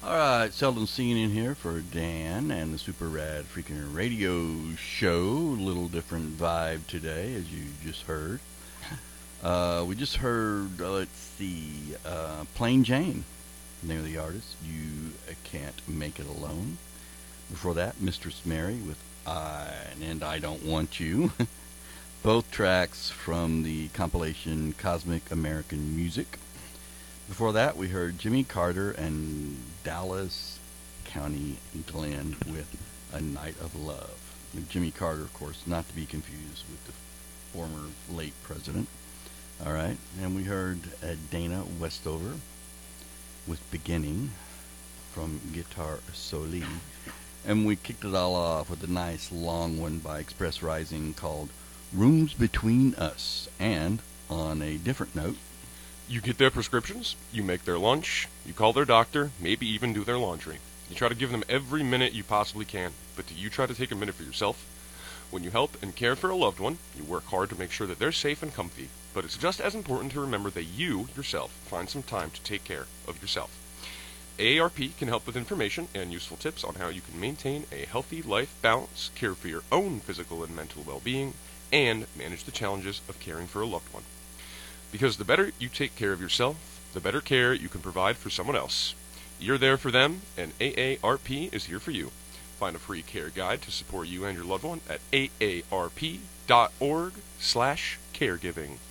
Alright, Seldom Seen in here for Dan and the Super Rad Freaking Radio Show. Little different vibe today, as you just heard. We just heard, Plain Jane, the name of the artist. You Can't Make It Alone. Before that, Mistress Mary with I and I Don't Want You. Both tracks from the compilation Cosmic American Music. Before that, we heard Jimmy Carter and Dallas County Glenn with A Night of Love. Jimmy Carter, of course, not to be confused with the former late president. All right, and we heard Dana Westover with Beginning from Guitar Soli. And we kicked it all off with a nice long one by Express Rising called Rooms Between Us. And on a different note, you get their prescriptions, you make their lunch, you call their doctor, maybe even do their laundry. You try to give them every minute you possibly can, but do you try to take a minute for yourself? When you help and care for a loved one, you work hard to make sure that they're safe and comfy, but it's just as important to remember that you, yourself, find some time to take care of yourself. AARP can help with information and useful tips on how you can maintain a healthy life balance, care for your own physical and mental well-being, and manage the challenges of caring for a loved one. Because the better you take care of yourself, the better care you can provide for someone else. You're there for them, and AARP is here for you. Find a free care guide to support you and your loved one at aarp.org/caregiving.